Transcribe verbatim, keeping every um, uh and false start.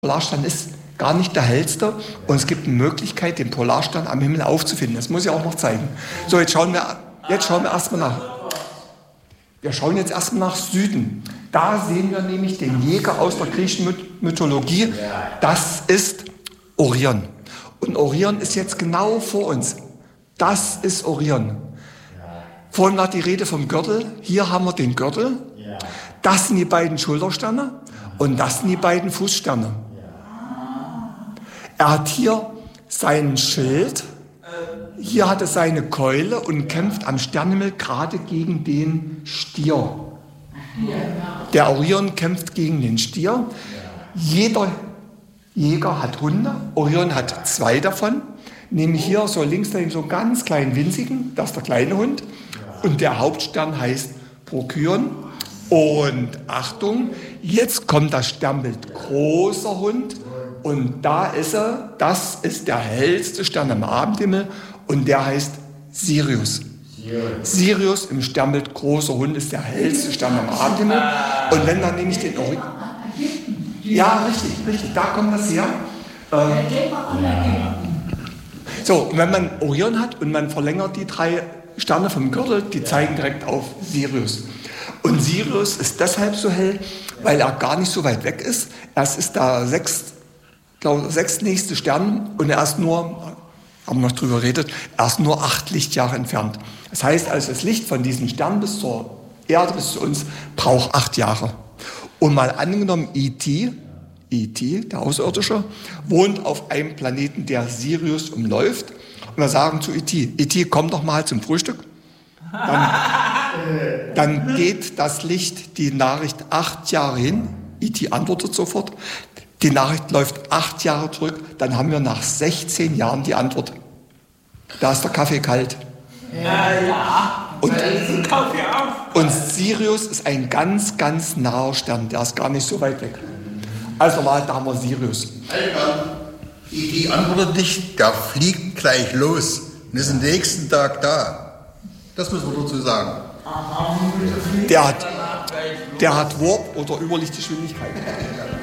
Polarstern ist gar nicht der hellste und es gibt eine Möglichkeit, den Polarstern am Himmel aufzufinden. Das muss ich auch noch zeigen. So, jetzt schauen wir, jetzt schauen wir erstmal nach. Wir schauen jetzt erstmal nach Süden. Da sehen wir nämlich den Jäger aus der griechischen Mythologie. Das ist Orion. Und Orion ist jetzt genau vor uns. Das ist Orion. Vorhin war die Rede vom Gürtel. Hier haben wir den Gürtel. Das sind die beiden Schultersterne und das sind die beiden Fußsterne. Er hat hier sein Schild, hier hat er seine Keule und kämpft am Sternenhimmel gerade gegen den Stier. Der Orion kämpft gegen den Stier. Jeder Jäger hat Hunde. Orion hat zwei davon. Nämlich hier so links daneben so einen ganz kleinen winzigen, das ist der kleine Hund. Und der Hauptstern heißt Procyon. Und Achtung, jetzt kommt das Sternbild großer Hund. Und da ist er, das ist der hellste Stern am Abendhimmel und der heißt Sirius. Sirius im Sternbild großer Hund ist der hellste Stern am Abendhimmel. Und wenn dann nehme ich den Orion. Ja, richtig, richtig, da kommt das her. Ähm, so, und wenn man Orion hat und man verlängert die drei Sterne vom Gürtel, die zeigen direkt auf Sirius. Und Sirius ist deshalb so hell, weil er gar nicht so weit weg ist. Er ist der sechst, glaube, sechstnächste Stern und er ist nur, haben wir noch drüber geredet, er ist nur acht Lichtjahre entfernt. Das heißt also, das Licht von diesem Stern bis zur Erde, bis zu uns, braucht acht Jahre. Und mal angenommen, E T, E T, der Außerirdische, wohnt auf einem Planeten, der Sirius umläuft. Und wir sagen zu E T, E T, komm doch mal zum Frühstück. Dann, dann geht das Licht, die Nachricht acht Jahre hin. E T antwortet sofort. Die Nachricht läuft acht Jahre zurück. Dann haben wir nach sechzehn Jahren die Antwort. Da ist der Kaffee kalt. Ja, ja. Und, und Sirius ist ein ganz, ganz naher Stern. Der ist gar nicht so weit weg. Also mal, da haben wir Sirius. Die antwortet nicht, der fliegt gleich los und ist am nächsten Tag da. Das müssen wir dazu sagen. Der hat, der hat Warp oder Überlichtgeschwindigkeit.